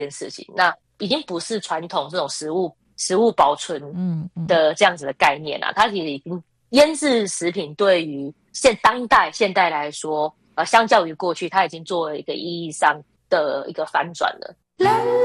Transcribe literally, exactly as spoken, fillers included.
件事情，那已经不是传统这种食物食物保存的这样子的概念啊，它其实已经腌制食品对于现当代现代来说，呃，相较于过去，它已经做了一个意义上的一个反转了。